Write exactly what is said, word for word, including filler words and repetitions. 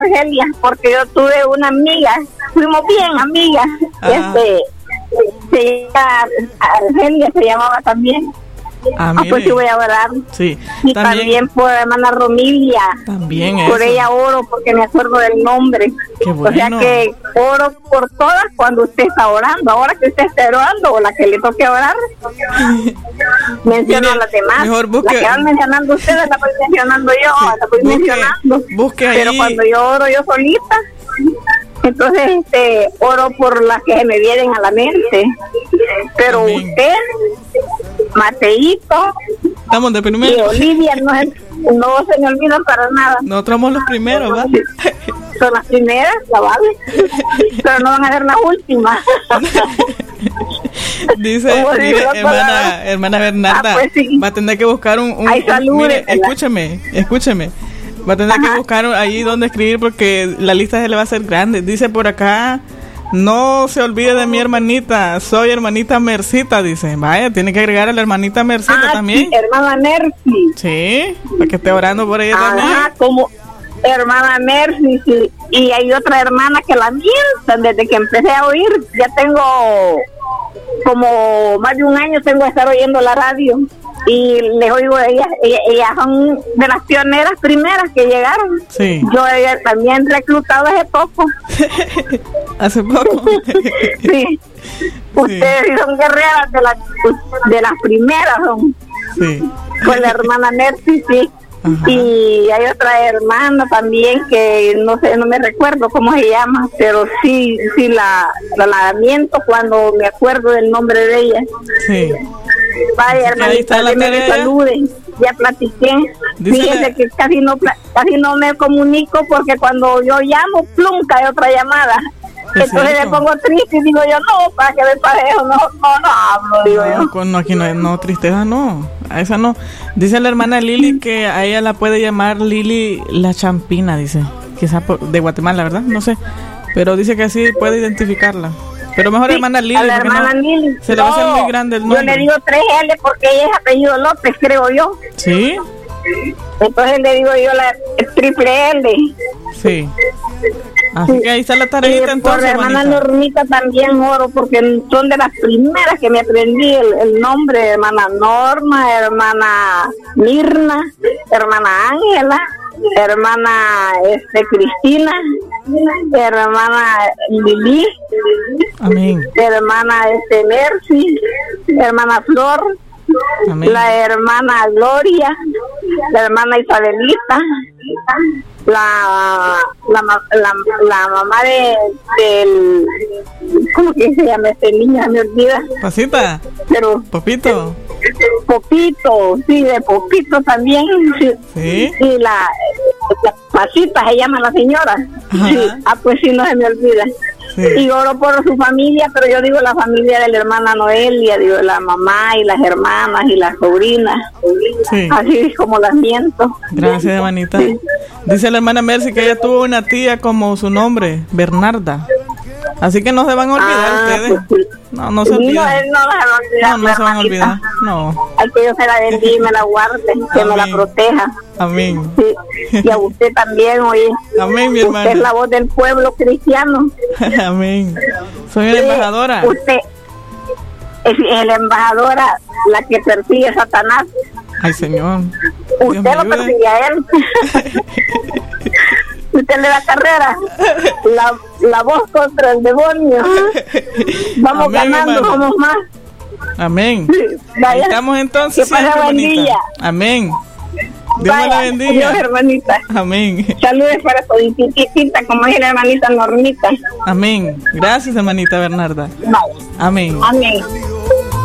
Argelia, porque yo tuve una amiga, fuimos bien amigas, Ajá. este, se llama Argelia, se llamaba también. Ah, Ah, pues sí voy a orar. Sí, Y también, también por la hermana Romilia. también Por eso. ella oro porque me acuerdo del nombre. Qué O sea bueno. que oro por todas cuando usted está orando. Ahora que usted esté orando o la que le toque orar, menciono Mire, a las demás. mejor busque- La que van mencionando ustedes la voy mencionando yo, Sí, la voy busque- mencionando. busque Pero ahí. cuando yo oro yo solita, entonces este oro por las que se me vienen a la mente. Pero Amén. usted, Mateito Estamos de y primero. Olivia no, es- no se me olvidan para nada. Nosotros somos los primeros, ¿va? Son las primeras, la vale. Pero no van a ver las últimas. Dice, ¿Cómo mire, dice la hermana, palabra? hermana Bernarda, Ah, pues sí. va a tener que buscar un, un, Ay, un- salúdela. mire, escúcheme, escúcheme, va a tener Ajá. que buscar ahí donde escribir porque la lista se le va a hacer grande. Dice por acá, no se olvide de mi hermanita, soy hermanita Mercita, dice. Vaya, tiene que agregar a la hermanita Mercita Ah, también. sí, hermana Mercy. Sí, para que esté orando por ella Ajá, también. como hermana Mercy, sí. Y hay otra hermana que la mientan desde que empecé a oír. Ya tengo como más de un año tengo de estar oyendo la radio. Y les oigo a ellas, ellas, ellas son de las pioneras primeras que llegaron. Sí. Yo eh, también reclutado hace poco. Hace poco. Sí. Ustedes sí son guerreras de, la, de las primeras, son. Sí. Con la hermana Mercy, sí. Ajá. Y hay otra hermana también que no sé, no me recuerdo cómo se llama, pero sí, sí la, la lamento cuando me acuerdo del nombre de ella. Sí. Vaya, Así que ahí está hermanita, la déme tarea. me saluden. Ya platiqué. Dísele- Fíjese que casi no pla- casi no me comunico porque cuando yo llamo, plum, cae otra llamada. Es Entonces cierto. me pongo triste y digo yo, no, para que me parejo, no, no, no hablo, digo No, yo. con, no, aquí no, no, tristeza no, a esa no. Dice la hermana Lili que a ella la puede llamar Lili la Champina, dice. Quizá por- de Guatemala, ¿verdad? No sé. Pero dice que así puede identificarla. Pero mejor Sí, hermana Lili, a la porque hermana no- Lili. se le va a hacer No, muy grande el yo nombre. le digo tres L porque ella es apellido López, creo yo. ¿Sí? Entonces le digo yo la triple L. Sí. Así Sí. que ahí está la Y tareita por entonces, la hermana hermanita. Normita también oro porque son de las primeras que me aprendí el, el nombre, hermana Norma, hermana Mirna, hermana Ángela, hermana este Cristina, hermana Lili, Amén. hermana este Mercy, hermana Flor, Amén. la hermana Gloria, la hermana Isabelita, la la, ma- la, la mamá de del ¿cómo que se llama este niño? Se me olvida, Pasita, pero Popito. Popito, sí, de Popito también, sí. Sí. Y la, la Pasita se llama la señora. Ajá. Sí. Ah, pues sí, no se me olvida. Sí. Y oro por su familia, pero yo digo la familia de la hermana Noelia, digo la mamá y las hermanas y las sobrinas, Sí. así como las miento. Gracias, hermanita. Dice la hermana Mercy que ella tuvo una tía como su nombre, Bernarda. Así que no se van a olvidar Ah, ustedes. pues sí. No, no se No, olvidan. él no las va a olvidar, No, no se van a hermanita. olvidar. No. Ay, que Dios se la bendiga y me la guarde, que me la Amén. proteja. Amén. Sí. Y a usted también, oye. Amén, mi Usted es la hermana. voz del pueblo cristiano. Amén. Soy la Sí, embajadora. Usted es, es la embajadora, la que persigue a Satanás. Ay, Señor. Dios me Usted lo ayude. persigue a él. Usted le da carrera. La, la voz contra el demonio. Vamos Amén, ganando, hermana. somos más. Amén. Ahí Vaya. estamos entonces. Que pase siempre, buen hermanita. día. Amén. Dios me la Vaya, Dios, bendiga. hermanita. Amén. Saludos para todititita, como dice la hermanita Normita. Amén. Gracias, hermanita Bernarda. Vaya. Amén. Amén.